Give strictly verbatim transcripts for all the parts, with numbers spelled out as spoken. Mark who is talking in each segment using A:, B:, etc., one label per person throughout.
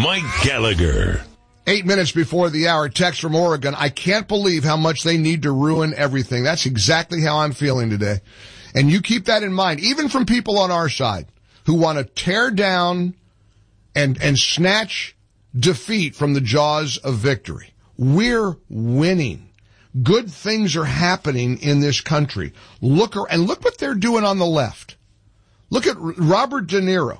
A: Mike Gallagher.
B: Eight minutes before the hour, text from Oregon. I can't believe how much they need to ruin everything. That's exactly how I'm feeling today. And you keep that in mind, even from people on our side who want to tear down and, and snatch defeat from the jaws of victory. We're winning. Good things are happening in this country. Look, and look what they're doing on the left. Look at Robert De Niro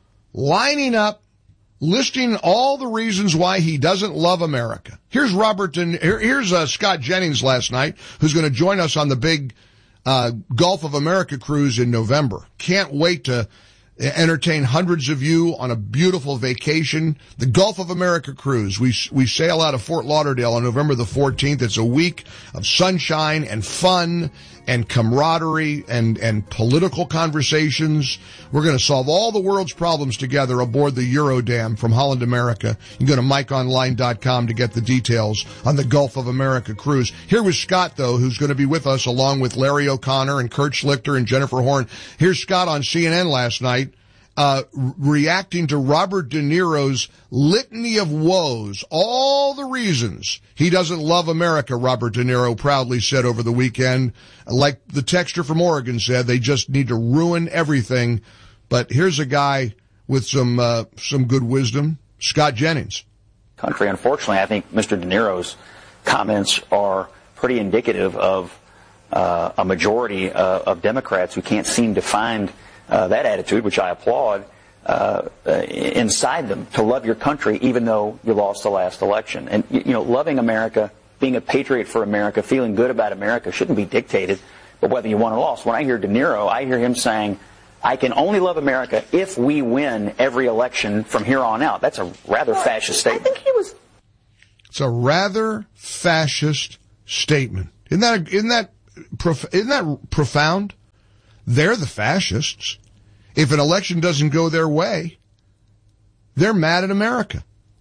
B: lining up, listing all the reasons why he doesn't love America. Here's Robert. De, here, here's uh, Scott Jennings last night, who's going to join us on the big uh, Gulf of America cruise in November. Can't wait to entertain hundreds of you on a beautiful vacation. The Gulf of America cruise. We we sail out of Fort Lauderdale on November the fourteenth. It's a week of sunshine and fun and camaraderie and, and political conversations. We're going to solve all the world's problems together aboard the Eurodam from Holland America. You can go to mike online dot com to get the details on the Gulf of America cruise. Here was Scott, though, who's going to be with us along with Larry O'Connor and Kurt Schlichter and Jennifer Horn. Here's Scott on C N N last night. Uh, reacting to Robert De Niro's litany of woes, all the reasons he doesn't love America, Robert De Niro proudly said over the weekend. Like the texter from Oregon said, they just need to ruin everything. But here's a guy with some, uh, some good wisdom, Scott Jennings.
C: Country, unfortunately, I think Mister De Niro's comments are pretty indicative of uh, a majority uh, of Democrats who can't seem to find Uh, that attitude, which I applaud, uh, uh, inside them, to love your country even though you lost the last election. And, you know, loving America, being a patriot for America, feeling good about America shouldn't be dictated by whether you won or lost. When I hear De Niro, I hear him saying, I can only love America if we win every election from here on out. That's a rather well, fascist statement.
D: I think he was.
B: It's a rather fascist statement. Isn't that, isn't that, prof- isn't that profound? They're the fascists. If an election doesn't go their way, they're mad at America.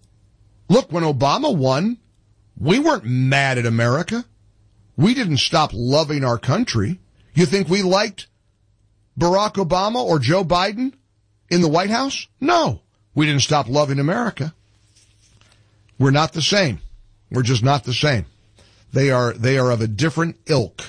B: Look, when Obama won, we weren't mad at America. We didn't stop loving our country. You think we liked Barack Obama or Joe Biden in the White House? No, we didn't stop loving America. We're not the same. We're just not the same. They are, they are of a different ilk.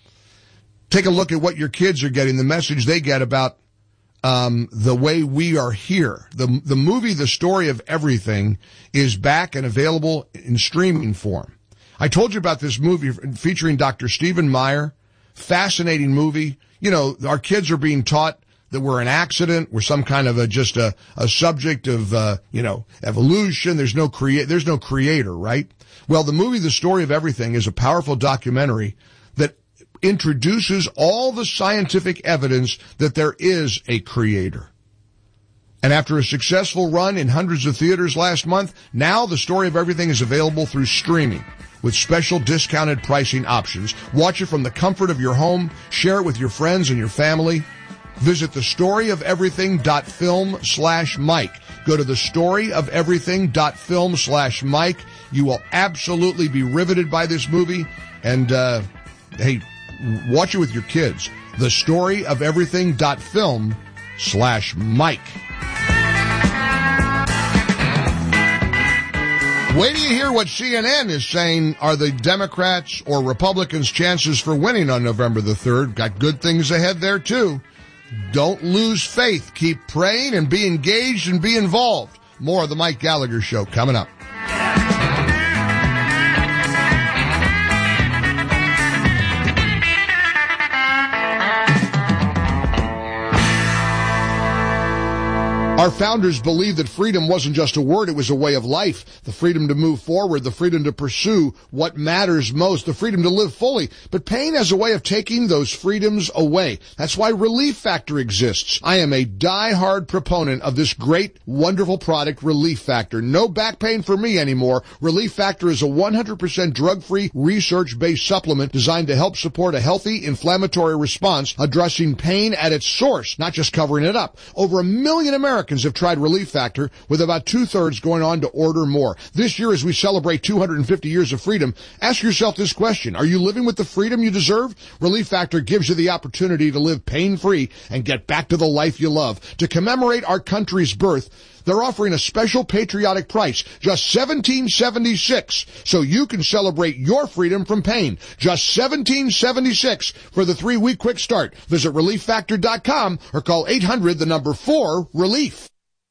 B: Take a look at what your kids are getting, the message they get about um the way we are here. The the movie, The Story of Everything, is back and available in streaming form. I told you about this movie featuring Doctor Stephen Meyer. Fascinating movie. You know, our kids are being taught that we're an accident, we're some kind of a just a, a subject of uh, you know, evolution. There's no create there's no creator, right? Well, the movie The Story of Everything is a powerful documentary that introduces all the scientific evidence that there is a creator. And after a successful run in hundreds of theaters last month, now The Story of Everything is available through streaming with special discounted pricing options. Watch it from the comfort of your home. Share it with your friends and your family. Visit thestoryofeverything.film slash Mike. Go to thestoryofeverything.film slash Mike. You will absolutely be riveted by this movie. And, uh, hey, watch it with your kids. Thestoryofeverything.film slash Mike. Wait till you hear what C N N is saying are the Democrats or Republicans' chances for winning on November the third. Got good things ahead there, too. Don't lose faith. Keep praying and be engaged and be involved. More of the Mike Gallagher Show coming up. Our founders believed that freedom wasn't just a word, it was a way of life. The freedom to move forward, the freedom to pursue what matters most, the freedom to live fully. But pain has a way of taking those freedoms away. That's why Relief Factor exists. I am a die-hard proponent of this great, wonderful product, Relief Factor. No back pain for me anymore. Relief Factor is a one hundred percent drug-free, research-based supplement designed to help support a healthy inflammatory response, addressing pain at its source, not just covering it up. Over a million Americans Americans have tried Relief Factor, with about two-thirds going on to order more. This year, as we celebrate two hundred fifty years of freedom, ask yourself this question. Are you living with the freedom you deserve? Relief Factor gives you the opportunity to live pain-free and get back to the life you love. To commemorate our country's birth, they're offering a special patriotic price, just seventeen seventy-six, so you can celebrate your freedom from pain. Just seventeen seventy-six for the three-week quick start. Visit relief factor dot com or call eight hundred, the number four, relief.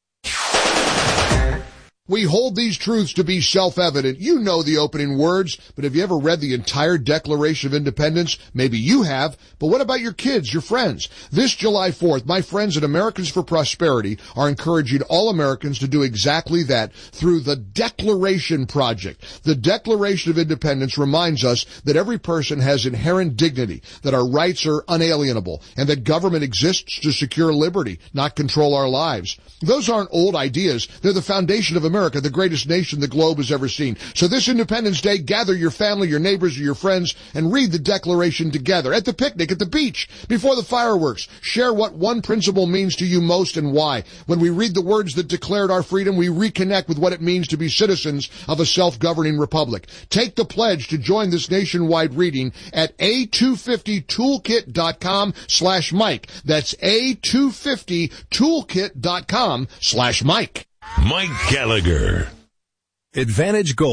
B: We hold these truths to be self-evident. You know the opening words, but have you ever read the entire Declaration of Independence? Maybe you have, but what about your kids, your friends? This July fourth, my friends at Americans for Prosperity are encouraging all Americans to do exactly that through the Declaration Project. The Declaration of Independence reminds us that every person has inherent dignity, that our rights are unalienable, and that government exists to secure liberty, not control our lives. Those aren't old ideas. They're the foundation of America. America, the greatest nation the globe has ever seen. So this Independence Day, gather your family, your neighbors, or your friends, and read the Declaration together. At the picnic, at the beach, before the fireworks. Share what one principle means to you most and why. When we read the words that declared our freedom, we reconnect with what it means to be citizens of a self-governing republic. Take the pledge to join this nationwide reading at a two fifty toolkit dot com slash Mike. That's a two fifty toolkit dot com slash Mike.
A: Mike Gallagher.
D: Advantage Gold.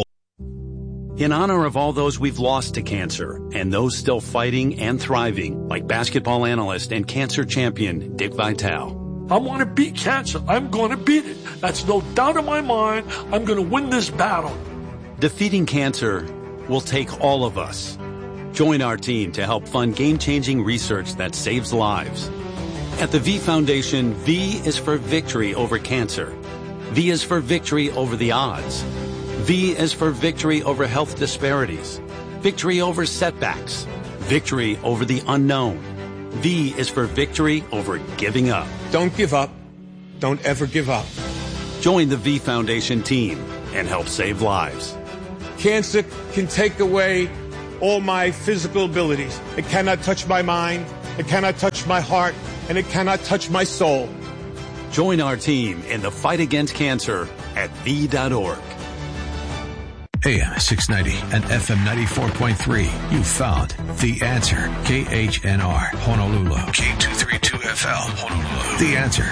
E: In honor of all those we've lost to cancer and those still fighting and thriving, like basketball analyst and cancer champion Dick Vitale.
F: I want to beat cancer. I'm going to beat it. That's no doubt in my mind. I'm going to win this battle.
E: Defeating cancer will take all of us. Join our team to help fund game-changing research that saves lives. At the V Foundation, V is for victory over cancer. V is for victory over the odds. V is for victory over health disparities, victory over setbacks, victory over the unknown. V is for victory over giving up.
D: Don't give up. Don't ever give up.
E: Join the V Foundation team and help save lives.
D: Cancer can take away all my physical abilities. It cannot touch my mind, it cannot touch my heart, and it cannot touch my soul.
E: Join our team in the fight against cancer at V dot org.
G: A M six ninety and F M ninety-four point three. You found The Answer. K H N R, Honolulu. K two thirty-two F L, Honolulu. The Answer.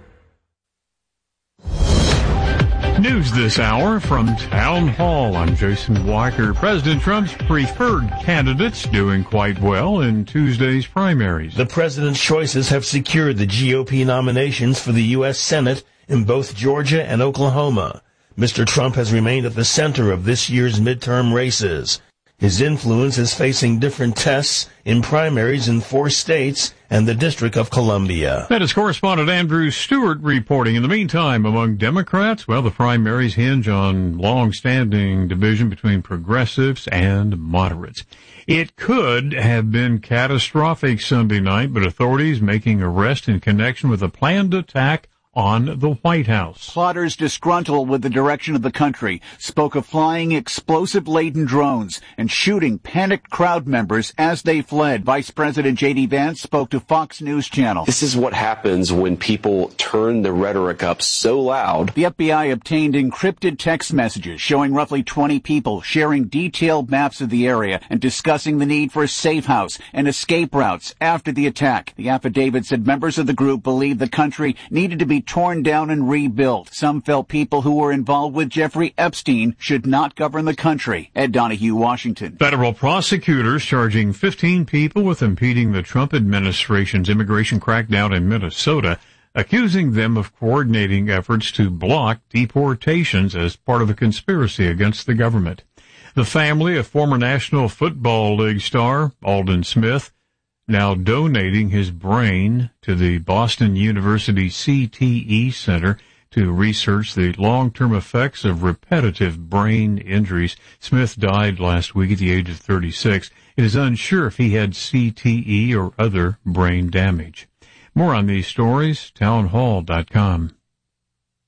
H: News this hour from Town Hall. I'm Jason Walker. President Trump's preferred candidates doing quite well in Tuesday's primaries.
I: The president's choices have secured the G O P nominations for the U S Senate in both Georgia and Oklahoma. Mister Trump has remained at the center of this year's midterm races. His influence is facing different tests in primaries in four states and the District of Columbia.
H: That is correspondent Andrew Stewart reporting. In the meantime, among Democrats, well, the primaries hinge on long-standing division between progressives and moderates. It could have been catastrophic Sunday night, but authorities making arrests in connection with a planned attack on the White House.
J: Plotters disgruntled with the direction of the country spoke of flying explosive-laden drones and shooting panicked crowd members as they fled. Vice President J D Vance spoke to Fox News Channel.
K: This is what happens when people turn the rhetoric up so loud.
J: The F B I obtained encrypted text messages showing roughly twenty people sharing detailed maps of the area and discussing the need for a safe house and escape routes after the attack. The affidavit said members of the group believed the country needed to be torn down and rebuilt. Some felt people who were involved with Jeffrey Epstein should not govern the country. Ed Donahue, Washington.
H: Federal prosecutors charging fifteen people with impeding the Trump administration's immigration crackdown in Minnesota, accusing them of coordinating efforts to block deportations as part of a conspiracy against the government. The family of former National Football League star Aldon Smith now donating his brain to the Boston University C T E Center to research the long-term effects of repetitive brain injuries. Smith died last week at the age of thirty-six. It is unsure if he had C T E or other brain damage. More on these stories, townhall dot com.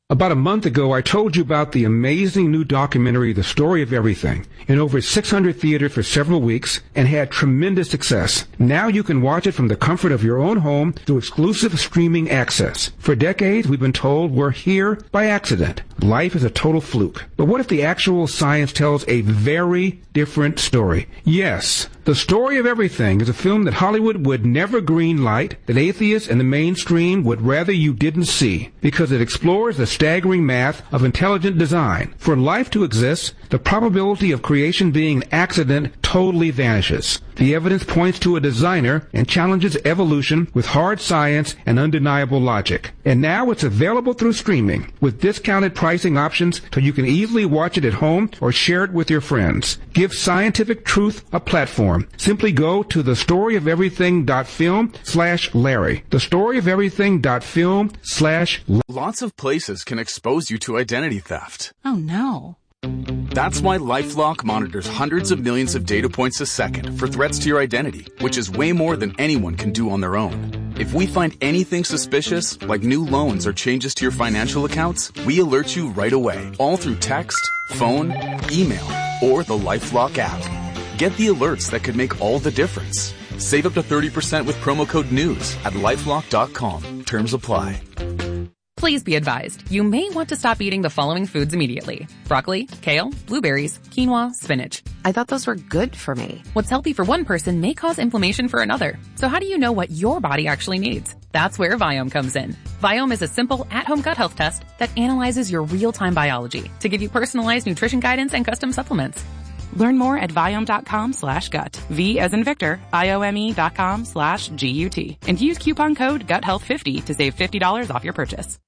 L: About a month ago, I told you about the amazing new documentary, The Story of Everything, in over six hundred theaters for several weeks and had tremendous success. Now you can watch it from the comfort of your own home through exclusive streaming access. For decades, we've been told we're here by accident. Life is a total fluke. But what if the actual science tells a very different story? Yes, The Story of Everything is a film that Hollywood would never greenlight, that atheists and the mainstream would rather you didn't see, because it explores the staggering math of intelligent design. For life to exist, the probability of creation being an accident totally vanishes. The evidence points to a designer and challenges evolution with hard science and undeniable logic. And now it's available through streaming with discounted pricing options so you can easily watch it at home or share it with your friends. Give scientific truth a platform. Simply go to thestoryoferything.film slash Larry. Thestoryoferything.film slash Larry.
M: Lots of places can expose you to identity theft.
N: Oh no.
M: That's why LifeLock monitors hundreds of millions of data points a second for threats to your identity, which is way more than anyone can do on their own. If we find anything suspicious, like new loans or changes to your financial accounts, we alert you right away, all through text, phone, email, or the LifeLock app. Get the alerts that could make all the difference. Save up to thirty percent with promo code NEWS at lifelock dot com. Terms apply.
O: Please be advised, you may want to stop eating the following foods immediately. Broccoli, kale, blueberries, quinoa, spinach.
P: I thought those were good for me.
O: What's healthy for one person may cause inflammation for another. So how do you know what your body actually needs? That's where Viome comes in. Viome is a simple at-home gut health test that analyzes your real-time biology to give you personalized nutrition guidance and custom supplements.
P: Learn more at Viome.com slash gut. V as in Victor, I-O-M-E dot com slash G-U-T. And use coupon code gut health fifty to save fifty dollars off your purchase.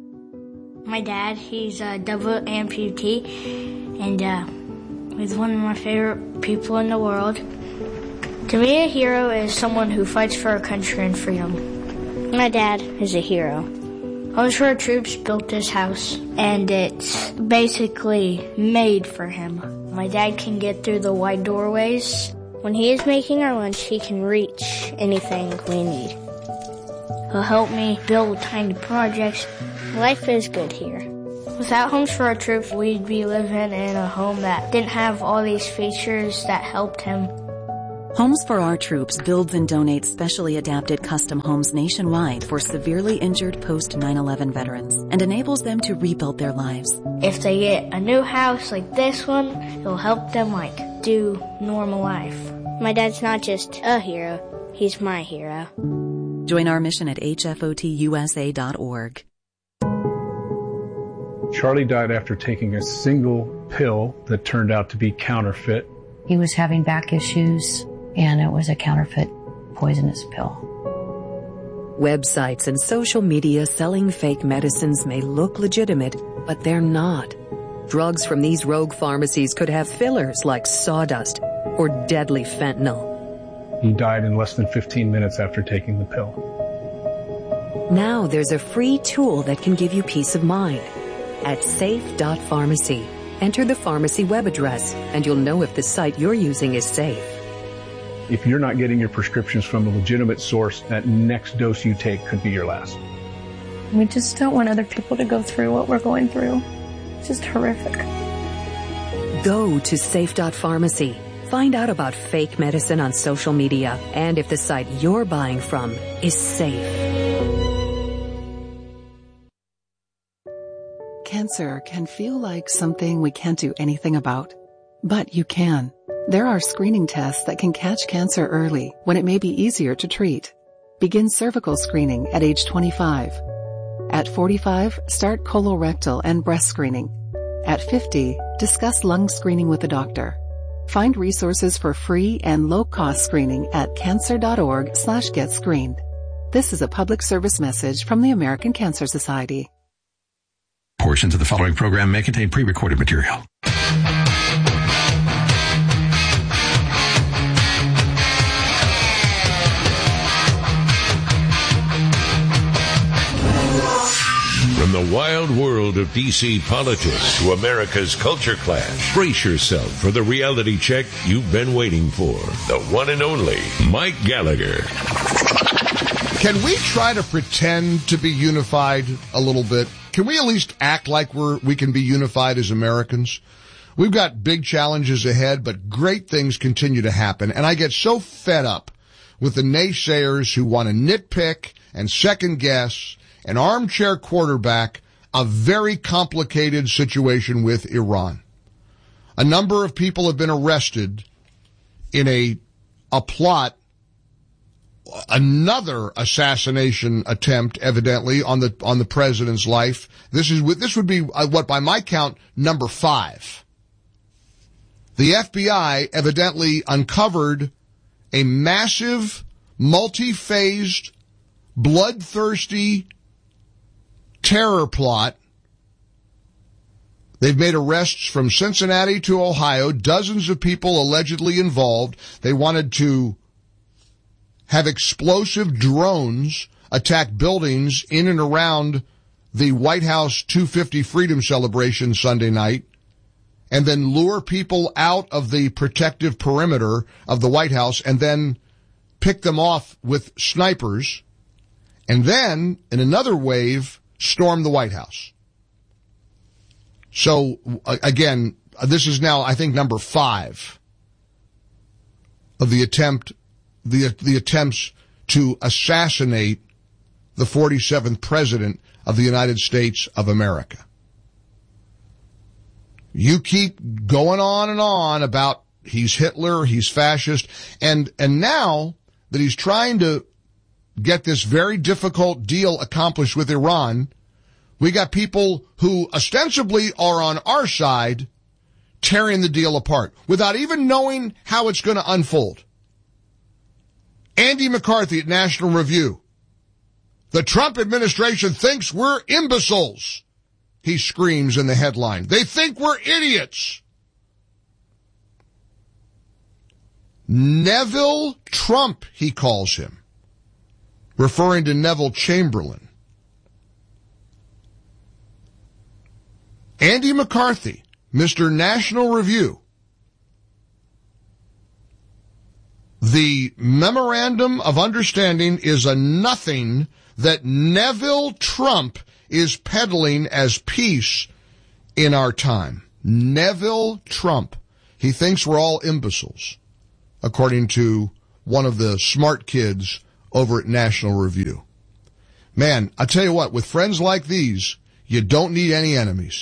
Q: My dad, he's a double amputee, and uh, he's one of my favorite people in the world. To me, a hero is someone who fights for our country and freedom. My dad is a hero. Homes for Our Troops built this house, and it's basically made for him. My dad can get through the wide doorways. When he is making our lunch, he can reach anything we need. He'll help me build tiny projects. Life is good here. Without Homes for Our Troops, we'd be living in a home that didn't have all these features that helped him.
R: Homes for Our Troops builds and donates specially adapted custom homes nationwide for severely injured post nine eleven veterans and enables them to rebuild their lives.
Q: If they get a new house like this one, it'll help them like do normal life. My dad's not just a hero, he's my hero.
R: Join our mission at H F O T U S A dot org.
S: Charlie died after taking a single pill that turned out to be counterfeit.
T: He was having back issues, and it was a counterfeit poisonous pill.
U: Websites and social media selling fake medicines may look legitimate, but they're not. Drugs from these rogue pharmacies could have fillers like sawdust or deadly fentanyl.
S: He died in less than fifteen minutes after taking the pill.
U: Now there's a free tool that can give you peace of mind. At safe dot pharmacy, enter the pharmacy web address, and you'll know if the site you're using is safe.
S: If you're not getting your prescriptions from a legitimate source, that next dose you take could be your last.
T: We just don't want other people to go through what we're going through. It's just horrific.
U: Go to safe dot pharmacy. Find out about fake medicine on social media and if the site you're buying from is safe.
V: Cancer can feel like something we can't do anything about, but you can. There are screening tests that can catch cancer early when it may be easier to treat. Begin cervical screening at age twenty-five. At forty-five, start colorectal and breast screening. At fifty, discuss lung screening with a doctor. Find resources for free and low-cost screening at cancer.org slash get screened. This is a public service message from the American Cancer Society.
G: Portions of the following program may contain pre-recorded material.
A: From the wild world of D C politics to America's culture clash, brace yourself for the reality check you've been waiting for. The one and only Mike Gallagher.
B: Can we try to pretend to be unified a little bit? can we at least act like we're, we can be unified as Americans? We've got big challenges ahead, but great things continue to happen. And I get so fed up with the naysayers who want to nitpick and second guess and armchair quarterback a very complicated situation with Iran. A number of people have been arrested in a, a plot, another assassination attempt, evidently, on the, on the president's life. This is, this would be what, by my count, number five. The F B I evidently uncovered a massive, multi-phased, bloodthirsty terror plot. They've made arrests from Cincinnati to Ohio, dozens of people allegedly involved. They wanted to have explosive drones attack buildings in and around the White House two fifty Freedom Celebration Sunday night, and then lure people out of the protective perimeter of the White House and then pick them off with snipers, and then, in another wave, storm the White House. So, again, this is now, I think, number five of the attempt, the, the attempts to assassinate the forty-seventh President of the United States of America. You keep going on and on about he's Hitler, he's fascist, and, and now that he's trying to get this very difficult deal accomplished with Iran, we got people who ostensibly are on our side tearing the deal apart without even knowing how it's going to unfold. Andy McCarthy at National Review. The Trump administration thinks we're imbeciles, he screams in the headline. They think we're idiots. Neville Trump, he calls him, referring to Neville Chamberlain. Andy McCarthy, Mister National Review. The memorandum of understanding is a nothing that Neville Trump is peddling as peace in our time. Neville Trump. He thinks we're all imbeciles, according to one of the smart kids over at National Review. Man, I tell you what, with friends like these, you don't need any enemies.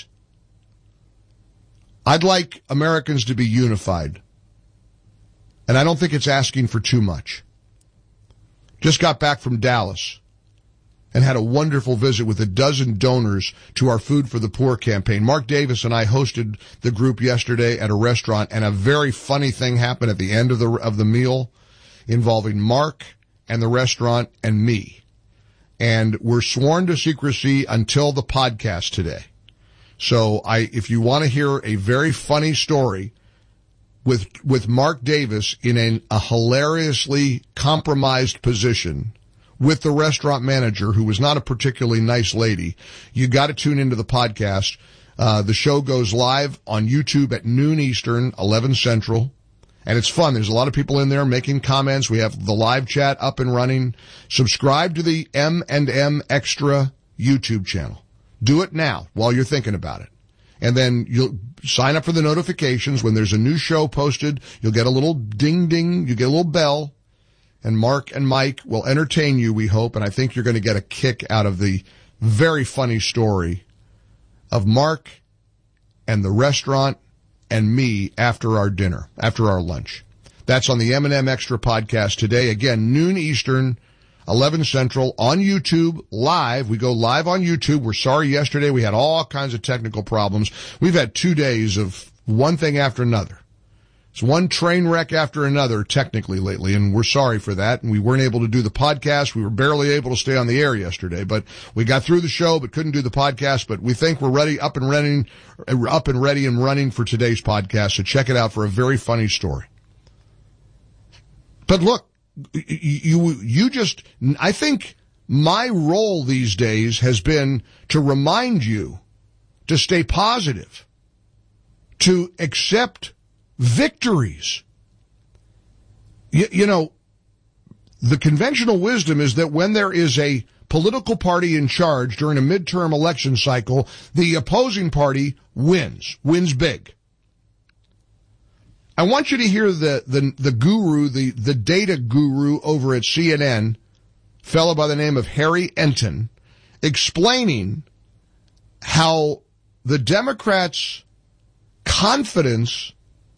B: I'd like Americans to be unified, and I don't think it's asking for too much. Just got back from Dallas and had a wonderful visit with a dozen donors to our Food for the Poor campaign. Mark Davis and I hosted the group yesterday at a restaurant, and a very funny thing happened at the end of the of the meal involving Mark and the restaurant and me. And we're sworn to secrecy until the podcast today. So I, if you want to hear a very funny story with, with Mark Davis in a, a hilariously compromised position with the restaurant manager, who was not a particularly nice lady, you got to tune into the podcast. Uh, the show goes live on YouTube at noon Eastern, eleven Central. And it's fun. There's a lot of people in there making comments. We have the live chat up and running. Subscribe to the M and M Extra YouTube channel. Do it now while you're thinking about it. And then you'll sign up for the notifications. When there's a new show posted, you'll get a little ding ding. You get a little bell. And Mark and Mike will entertain you, we hope. And I think you're going to get a kick out of the very funny story of Mark and the restaurant and me after our dinner, after our lunch. That's on the M and M Extra podcast today. Again, noon Eastern, eleven Central, on YouTube, live. We go live on YouTube. We're sorry yesterday we had all kinds of technical problems. We've had two days of one thing after another. It's one train wreck after another technically lately, and we're sorry for that. And we weren't able to do the podcast. We were barely able to stay on the air yesterday, but we got through the show but couldn't do the podcast. But we think we're ready, up and running, up and ready and running for today's podcast. So check it out for a very funny story. But look, you, you just, I think my role these days has been to remind you to stay positive, to accept victories. You, you know, the conventional wisdom is that when there is a political party in charge during a midterm election cycle, the opposing party wins, wins big. I want you to hear the, the, the guru, the, the data guru over at C N N, fellow by the name of Harry Enton, explaining how the Democrats' confidence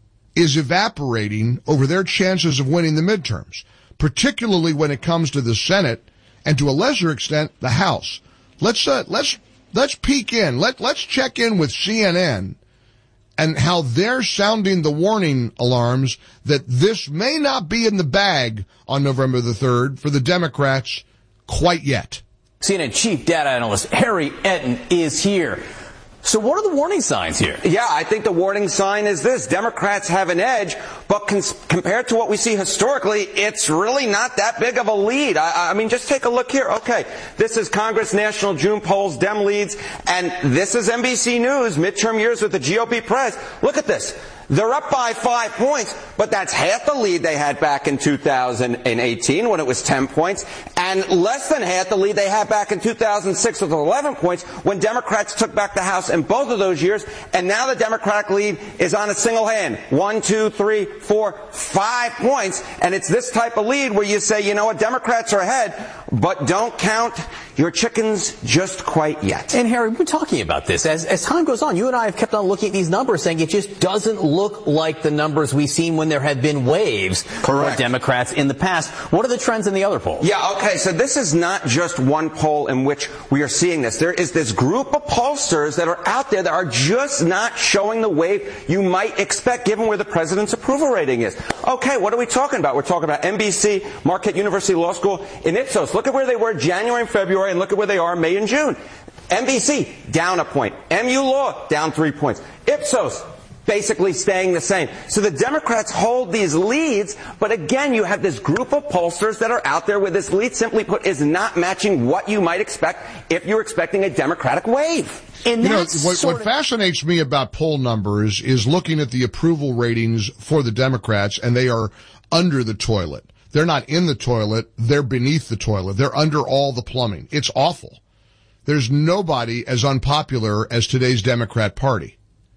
B: is evaporating over their chances of winning the midterms, particularly when it comes to the Senate and to a lesser extent the House. Let's uh, let's let's peek in. Let let's check in with C N N and how they're sounding the warning alarms that this may not be in the bag on November the third for the Democrats quite yet.
C: C N N chief data analyst Harry Enton is here. So what are the warning signs here?
N: Yeah, I think the warning sign is this. Democrats have an edge, but cons- compared to what we see historically, it's really not that big of a lead. I, I mean, just take a look here. Okay, this is Congress National June polls, Dem leads, and this is N B C News, midterm years with the G O P press. Look at this. They're up by five points, but that's half the lead they had back in two thousand eighteen when it was ten points, and less than half the lead they had back in two thousand six with eleven points when Democrats took back the House in both of those years, and now the Democratic lead is on a single hand. One, two, three, four, five points, and it's this type of lead where you say, you know what, Democrats are ahead, but don't count your chickens just quite yet.
C: And Harry, we're talking about this. As, as time goes on, you and I have kept on looking at these numbers saying it just doesn't look like the numbers we've seen when there have been waves
N: Correct.
C: for Democrats in the past. What are the trends in the other polls?
N: Yeah, okay, so this is not just one poll in which we are seeing this. There is this group of pollsters that are out there that are just not showing the wave you might expect given where the president's approval rating is. Okay, what are we talking about? We're talking about N B C, Marquette University Law School, in Ipsos. Look at where they were January and February, and look at where they are May and June. N B C, down a point. M U Law, down three points. Ipsos, basically staying the same. So the Democrats hold these leads, but again, you have this group of pollsters that are out there where this lead, simply put, is not matching what you might expect if you're expecting a Democratic wave.
B: And you know, what, what fascinates me about poll numbers is looking at the approval ratings for the Democrats, and they are under the toilet. They're not in the toilet. They're beneath the toilet. They're under all the plumbing. It's awful. There's nobody as unpopular as today's Democrat Party.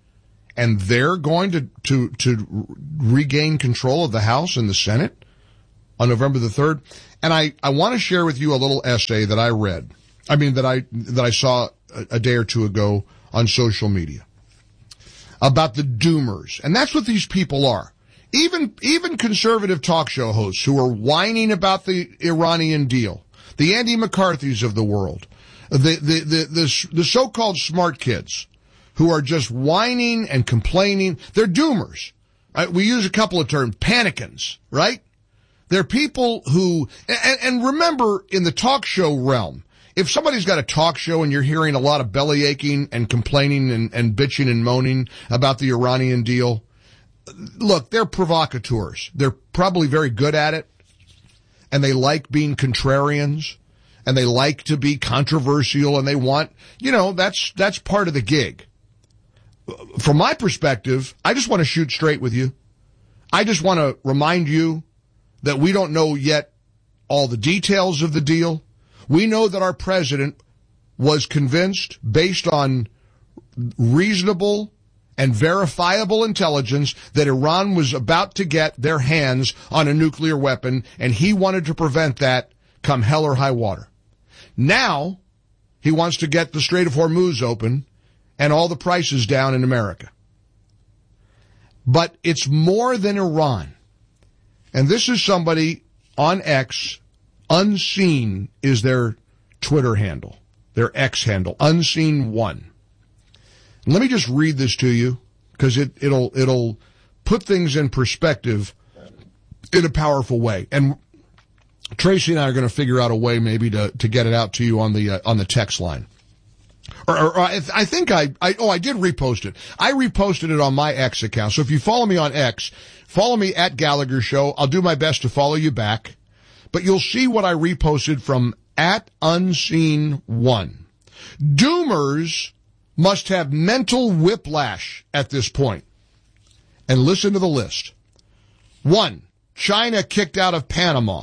B: And they're going to, to, to regain control of the House and the Senate on November the third. And I, I want to share with you a little essay that I read. I mean, that I, that I saw a, a day or two ago on social media about the doomers. And that's what these people are. Even, even conservative talk show hosts who are whining about the Iranian deal, the Andy McCarthys of the world, the, the, the, the, the so-called smart kids who are just whining and complaining. They're doomers. Right? We use a couple of terms, panicans, right? They're people who, and, and remember in the talk show realm, if somebody's got a talk show and you're hearing a lot of belly aching and complaining and, and bitching and moaning about the Iranian deal, look, they're provocateurs. They're probably very good at it, and they like being contrarians, and they like to be controversial, and they want, you know, that's, that's part of the gig. From my perspective, I just want to shoot straight with you. I just want to remind you that we don't know yet all the details of the deal. We know that our president was convinced, based on reasonable and verifiable intelligence, that Iran was about to get their hands on a nuclear weapon, and he wanted to prevent that come hell or high water. Now, he wants to get the Strait of Hormuz open and all the prices down in America. But it's more than Iran. And this is somebody on X, Unseen is their Twitter handle, their X handle, Unseen One. Let me just read this to you, because it, it'll, it'll put things in perspective in a powerful way. And Tracy and I are going to figure out a way maybe to, to get it out to you on the, uh, on the text line. Or, or, or I, I think I, I, oh, I did repost it. I reposted it on my X account. So if you follow me on X, follow me at Gallagher Show. I'll do my best to follow you back. But you'll see what I reposted from at Unseen One. Doomers must have mental whiplash at this point. And listen to the list. One, China kicked out of Panama.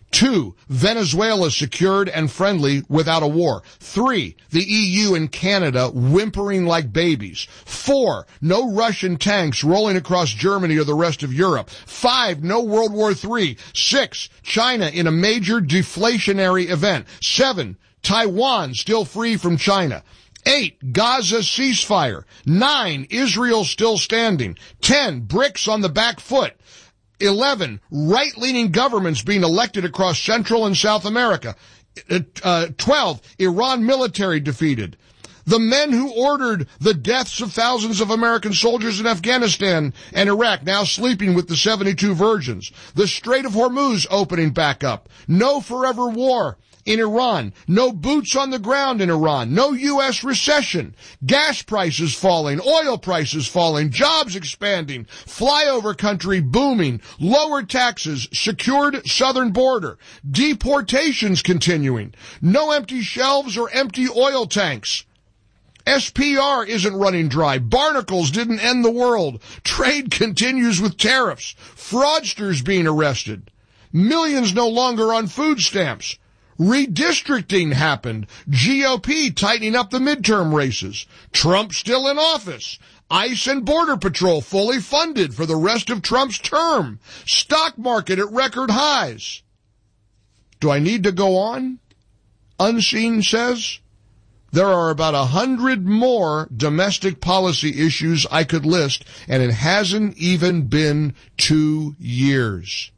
B: Two, Venezuela secured and friendly without a war. Three, the E U and Canada whimpering like babies. Four, no Russian tanks rolling across Germany or the rest of Europe. Five, no World War Three. Six, China in a major deflationary event. Seven, Taiwan still free from China. Eight, Gaza ceasefire. Nine, Israel still standing. Ten, BRICS on the back foot. Eleven, right-leaning governments being elected across Central and South America. Uh, Twelve, Iran military defeated. The men who ordered the deaths of thousands of American soldiers in Afghanistan and Iraq now sleeping with the seventy-two virgins. The Strait of Hormuz opening back up. No forever war in Iran. No boots on the ground in Iran. No U S recession. Gas prices falling. Oil prices falling. Jobs expanding. Flyover country booming. Lower taxes. Secured southern border. Deportations continuing. No empty shelves or empty oil tanks. S P R isn't running dry. Barnacles didn't end the world. Trade continues with tariffs. Fraudsters being arrested. Millions no longer on food stamps. Redistricting happened. G O P tightening up the midterm races. Trump still in office. ICE and Border Patrol fully funded for the rest of Trump's term. Stock market at record highs. Do I need to go on? Unseen says, there are about a hundred more domestic policy issues I could list, and it hasn't even been two years.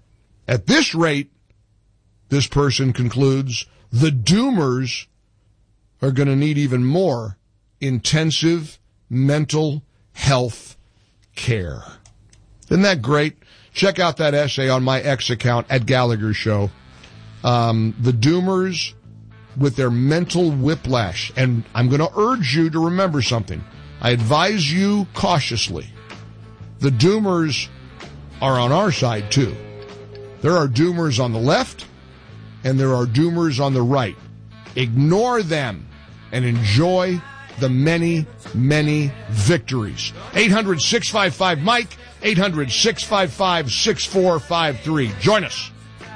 B: At this rate, this person concludes, the doomers are going to need even more intensive mental health care. Isn't that great? Check out that essay on my X account at Gallagher Show. Um, the doomers with their mental whiplash. And I'm going to urge you to remember something. I advise you cautiously. The doomers are on our side, too. There are doomers on the left, and there are doomers on the right. Ignore them and enjoy the many, many victories. eight hundred, six five five, Mike, eight hundred, six five five, six four five three. Join us.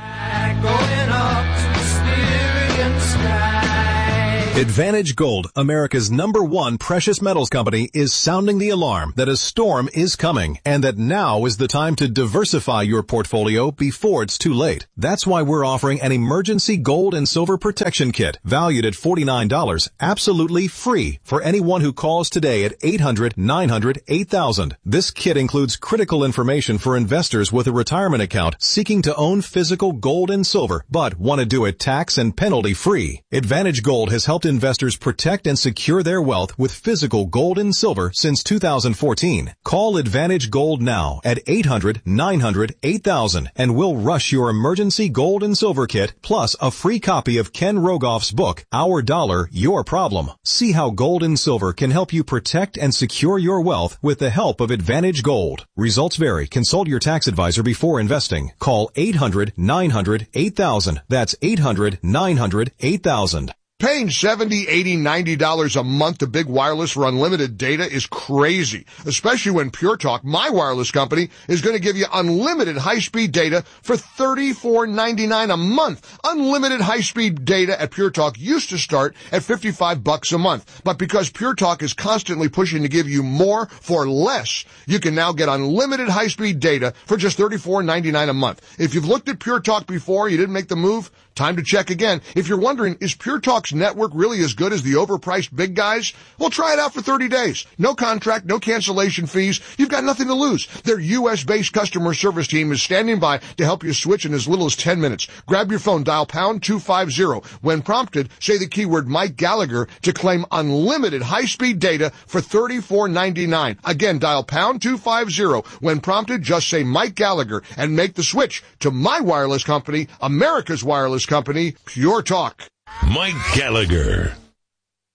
D: Advantage Gold, America's number one precious metals company, is sounding the alarm that a storm is coming and that now is the time to diversify your portfolio before it's too late. That's why we're offering an emergency gold and silver protection kit valued at forty-nine dollars, absolutely free for anyone who calls today at eight hundred, nine hundred, eight thousand. This kit includes critical information for investors with a retirement account seeking to own physical gold and silver but want to do it tax and penalty free. Advantage Gold has helped investors protect and secure their wealth with physical gold and silver since two thousand fourteen. Call Advantage Gold now at eight hundred, nine hundred, eight thousand and we'll rush your emergency gold and silver kit plus a free copy of Ken Rogoff's book, Our Dollar, Your Problem. See how gold and silver can help you protect and secure your wealth with the help of Advantage Gold. Results vary. Consult your tax advisor before investing. Call eight hundred, nine hundred, eight thousand. That's eight hundred, nine hundred, eight thousand.
B: Paying seventy dollars, eighty dollars, ninety dollars a month to Big Wireless for unlimited data is crazy, especially when Pure Talk, my wireless company, is going to give you unlimited high-speed data for thirty-four ninety-nine a month. Unlimited high-speed data at Pure Talk used to start at fifty-five bucks a month, but because Pure Talk is constantly pushing to give you more for less, you can now get unlimited high-speed data for just thirty-four ninety-nine a month. If you've looked at Pure Talk before, you didn't make the move, time to check again. If you're wondering, is Pure Talk's network really as good as the overpriced big guys? Well, try it out for thirty days. No contract, no cancellation fees. You've got nothing to lose. Their U S-based customer service team is standing by to help you switch in as little as ten minutes. Grab your phone, dial pound two fifty. When prompted, say the keyword Mike Gallagher to claim unlimited high-speed data for thirty-four ninety-nine. Again, dial pound two fifty. When prompted, just say Mike Gallagher and make the switch to my wireless company, America's wireless company, Pure Talk.
A: Mike Gallagher.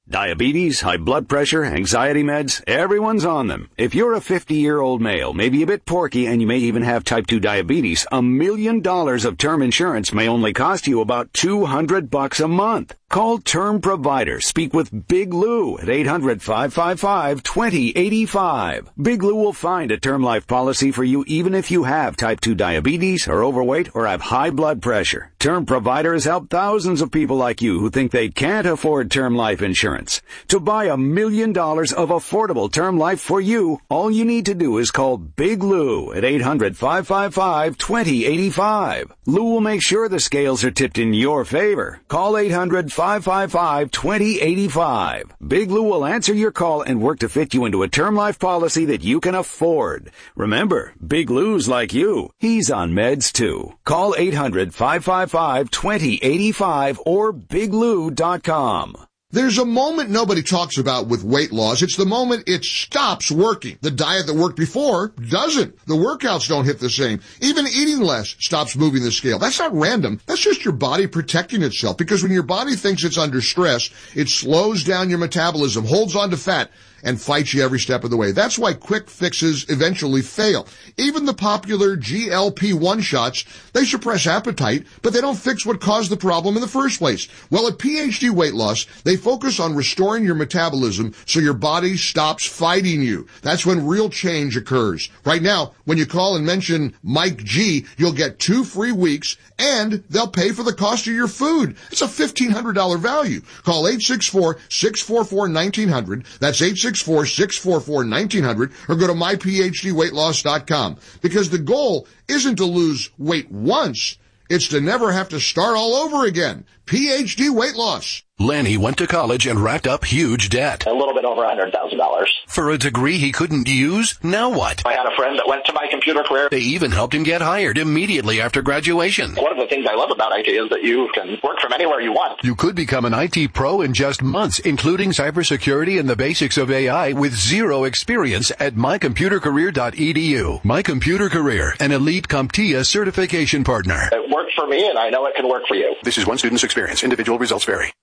E: Diabetes, high blood pressure, anxiety meds, everyone's on them. If you're a fifty-year-old male, maybe a bit porky, and you may even have type two diabetes, a million dollars of term insurance may only cost you about two hundred bucks a month. Call Term Provider. Speak with Big Lou at eight hundred, five five five, two zero eight five. Big Lou will find a term life policy for you even if you have type two diabetes, are overweight, or have high blood pressure. Term Provider has helped thousands of people like you who think they can't afford term life insurance. To buy a million dollars of affordable term life for you, all you need to do is call Big Lou at eight hundred, five five five, two zero eight five. Lou will make sure the scales are tipped in your favor. Call eight hundred, five five five, two zero eight five. Big Lou will answer your call and work to fit you into a term life policy that you can afford. Remember, Big Lou's like you. He's on meds too. Call eight hundred, five five five, two zero eight five or big lou dot com.
B: There's a moment nobody talks about with weight loss. It's the moment it stops working. The diet that worked before doesn't. The workouts don't hit the same. Even eating less stops moving the scale. That's not random. That's just your body protecting itself, because when your body thinks it's under stress, it slows down your metabolism, holds on to fat, and fights you every step of the way. That's why quick fixes eventually fail. Even the popular G L P one shots, they suppress appetite, but they don't fix what caused the problem in the first place. Well, at P H D Weight Loss, they focus on restoring your metabolism so your body stops fighting you. That's when real change occurs. Right now, when you call and mention Mike G, you'll get two free weeks, and they'll pay for the cost of your food. It's a fifteen hundred dollars value. Call eight six four, six four four, one nine zero zero. That's eight six four, six four four, one nine zero zero, or go to my p h d weight loss dot com. Because the goal isn't to lose weight once, it's to never have to start all over again. P H D Weight Loss.
F: Lanny went to college and racked up huge debt.
W: A little bit over one hundred thousand dollars.
F: For a degree he couldn't use? Now what?
W: I had a friend that went to My Computer Career.
F: They even helped him get hired immediately after graduation.
W: One of the things I love about I T is that you can work from anywhere you want.
F: You could become an I T pro in just months, including cybersecurity and the basics of A I with zero experience at my computer career dot e d u. My Computer Career, an elite CompTIA certification partner.
W: It worked for me, and I know it can work for you.
F: This is one student's experience. Individual results vary.